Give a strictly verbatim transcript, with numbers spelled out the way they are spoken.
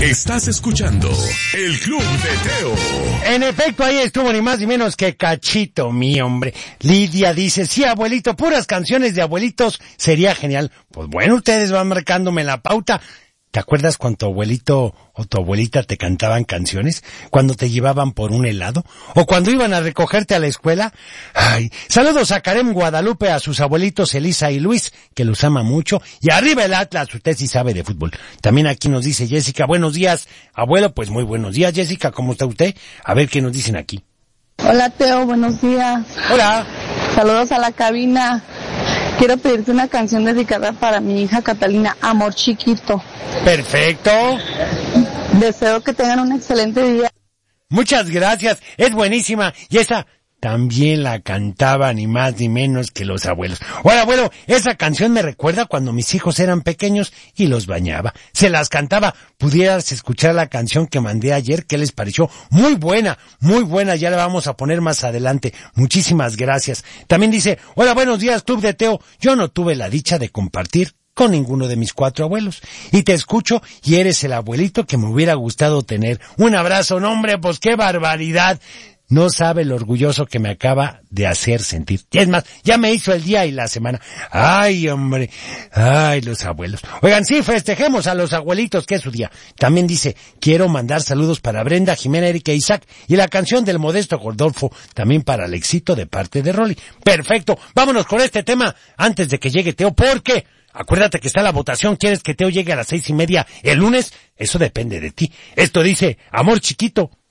Estás escuchando El Club de Teo. En efecto, ahí estuvo ni más ni menos que Cachito, mi hombre. Lidia dice, sí, abuelito, puras canciones de abuelitos sería genial. Pues bueno, ustedes van marcándome la pauta. ¿Te acuerdas cuando tu abuelito o tu abuelita te cantaban canciones? ¿Cuando te llevaban por un helado? ¿O cuando iban a recogerte a la escuela? Ay, saludos a Karen Guadalupe, a sus abuelitos Elisa y Luis, que los ama mucho. Y arriba el Atlas, usted sí sabe de fútbol. También aquí nos dice Jessica, buenos días, abuelo. Pues muy buenos días, Jessica, ¿cómo está usted? A ver qué nos dicen aquí. Hola, Teo, buenos días. Hola. Saludos a la cabina. Quiero pedirte una canción dedicada para mi hija Catalina, Amor Chiquito. Perfecto. Deseo que tengan un excelente día. Muchas gracias, es buenísima. Y esa también la cantaba ni más ni menos que los abuelos. Hola, abuelo, esa canción me recuerda cuando mis hijos eran pequeños y los bañaba. Se las cantaba. Pudieras escuchar la canción que mandé ayer, ¿qué les pareció? Muy buena, muy buena, ya la vamos a poner más adelante. Muchísimas gracias. También dice, hola, buenos días, Club de Teo. Yo no tuve la dicha de compartir con ninguno de mis cuatro abuelos. Y te escucho y eres el abuelito que me hubiera gustado tener. Un abrazo, no hombre, pues qué barbaridad. No sabe lo orgulloso que me acaba de hacer sentir. Y es más, ya me hizo el día y la semana. Ay, hombre. Ay, los abuelos. Oigan, sí, festejemos a los abuelitos, que es su día. También dice, quiero mandar saludos para Brenda, Jimena, Erika e Isaac. Y la canción del Modesto Gordolfo, también para Alexito de parte de Rolly. Perfecto. Vámonos con este tema antes de que llegue Teo, porque acuérdate que está la votación. ¿Quieres que Teo llegue a las seis y media el lunes? Eso depende de ti. Esto dice, Amor Chiquito.